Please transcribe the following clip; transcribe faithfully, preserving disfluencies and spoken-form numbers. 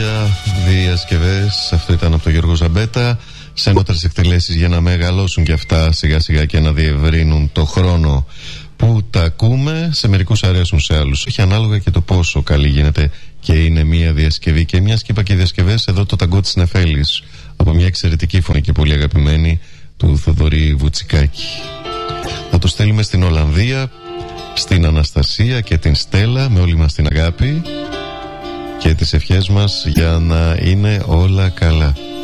τραγούδια, διασκευές. Αυτό ήταν από τον Γιώργο Ζαμπέτα. Σε νότερες εκτελέσεις για να μεγαλώσουν και αυτά σιγά σιγά και να διευρύνουν το χρόνο που τα ακούμε. Σε μερικούς αρέσουν, σε άλλους όχι, ανάλογα και το πόσο καλή γίνεται και είναι μια διασκευή. Και μια και είπα και διασκευές, εδώ το ταγκό της Νεφέλης από μια εξαιρετική φωνή και πολύ αγαπημένη του Θοδωρή Βουτσικάκη. Θα το στέλνουμε στην Ολλανδία, στην Αναστασία και την Στέλλα, με όλη μας την αγάπη και τις ευχές μας για να είναι όλα καλά.